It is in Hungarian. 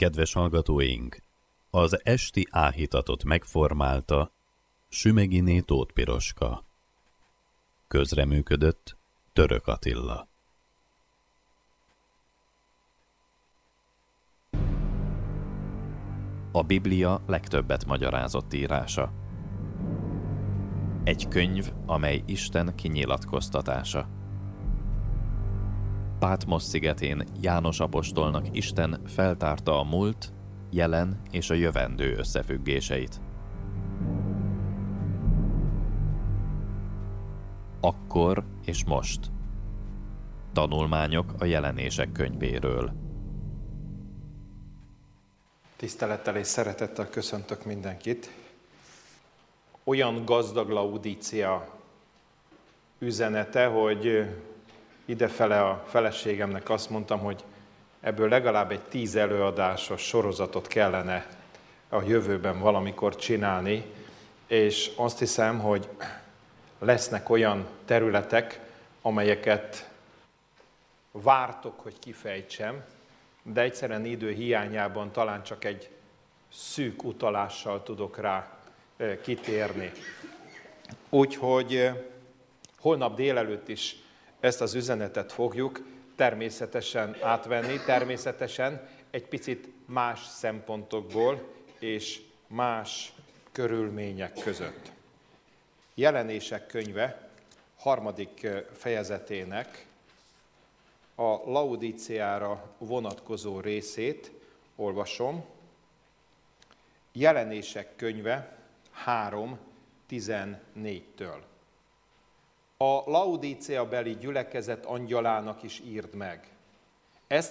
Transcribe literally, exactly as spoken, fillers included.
Kedves hallgatóink! Az esti áhítatot megformálta Sümeghiné Tóth Piroska. Közreműködött Török Attila. A Biblia legtöbbet magyarázott írása. Egy könyv, amely Isten kinyilatkoztatása. Pátmosz szigetén János apostolnak Isten feltárta a múlt, jelen és a jövendő összefüggéseit. Akkor és most. Tanulmányok a Jelenések könyvéről. Tisztelettel és szeretettel köszöntök mindenkit. Olyan gazdag Laudícia üzenete, hogy idefele a feleségemnek azt mondtam, hogy ebből legalább egy tíz előadásos sorozatot kellene a jövőben valamikor csinálni, és azt hiszem, hogy lesznek olyan területek, amelyeket vártok, hogy kifejtsem, de egyszerűen idő hiányában talán csak egy szűk utalással tudok rá kitérni. Úgyhogy holnap délelőtt is ezt az üzenetet fogjuk természetesen átvenni, természetesen egy picit más szempontokból és más körülmények között. Jelenések könyve harmadik fejezetének a Laudíciára vonatkozó részét olvasom. Jelenések könyve három tizennégytől. A Laudícia beli gyülekezet angyalának is írd meg.